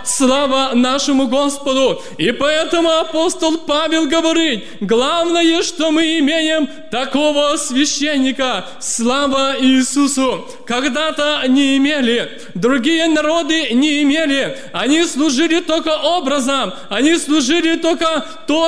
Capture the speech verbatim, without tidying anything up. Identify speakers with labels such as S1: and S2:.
S1: слава нашему Господу. И поэтому апостол Павел говорит, главное, что мы имеем такого священника, слава Иисусу. Когда-то не имели, другие народы не имели, они служили только образом, они служили только то,